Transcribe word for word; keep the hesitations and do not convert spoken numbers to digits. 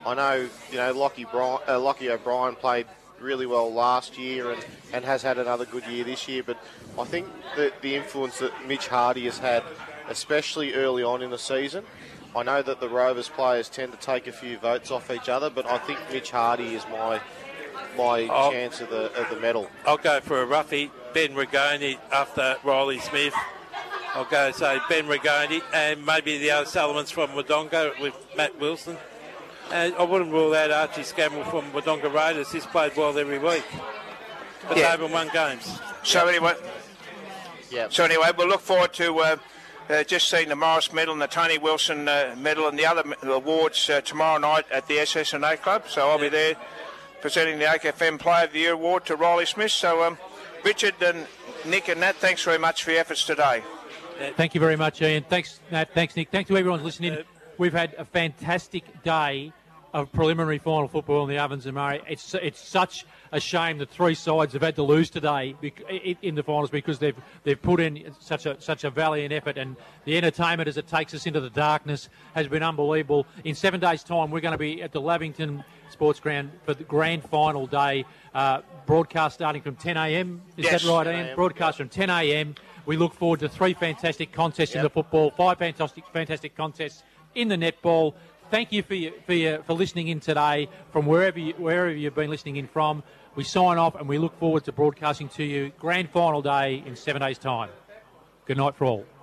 I know, you know, Lockie, Bri- uh, Lockie O'Brien played really well last year and, and has had another good year this year, but I think that the influence that Mitch Hardy has had, especially early on in the season, I know that the Rovers players tend to take a few votes off each other, but I think Mitch Hardy is my my I'll, chance of the of the medal. I'll go for a roughie, Ben Rigoni after Riley Smith. I'll go say Ben Rigoni and maybe the other Sullivans from Wodonga with Matt Wilson. And I wouldn't rule out Archie Scammell from Wodonga Raiders. He's played well every week. But Yeah. they haven't won games. So anyway, Yeah. so anyway, we'll look forward to uh, uh, just seeing the Morris Medal and the Tony Wilson uh, Medal and the other awards uh, tomorrow night at the S S N A Club. So I'll be there presenting the A K F M Player of the Year award to Riley Smith. So um, Richard and Nick and Nat, thanks very much for your efforts today. Thank you very much, Ian. Thanks, Nat. Thanks, Nick. Thanks to everyone listening. Uh, We've had a fantastic day of preliminary final football in the Ovens and Murray. It's it's such a shame that three sides have had to lose today in the finals because they've they've put in such a such a valiant effort, and the entertainment as it takes us into the darkness has been unbelievable. In seven days' time, we're going to be at the Lavington Sports Ground for the grand final day. Uh, broadcast starting from ten a.m. Is Yes. that right, Ian? Broadcast from ten a.m. We look forward to three fantastic contests Yep. in the football, five fantastic fantastic contests in the netball. Thank you for your, for your, for listening in today from wherever you, wherever you've been listening in from. We sign off and we look forward to broadcasting to you grand final day in seven days' time. Good night for all.